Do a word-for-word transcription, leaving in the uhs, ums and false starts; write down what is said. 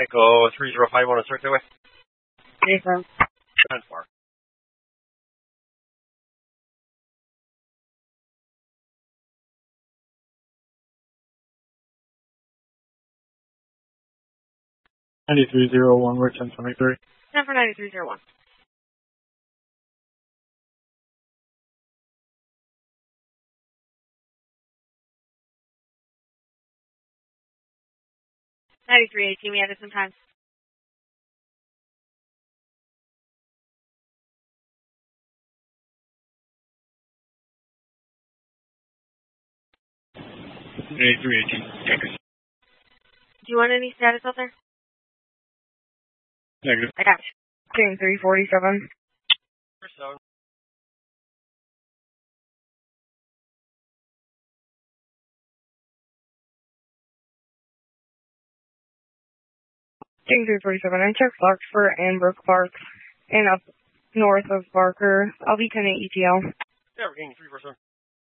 Echo three zero five one on Circuit Highway. Affirm. And far. ninety-three zero one, we're ten twenty-three. ten for ninety-three zero one. ninety-three eighteen, we added some time. ninety-three eighteen. Do you want any status out there? Negative. I got you. King three forty-seven. So. King three forty-seven. I checked Larkspur and Brook Park and up north of Barker. I'll be ten eight E T L. Yeah, we're King three forty-seven.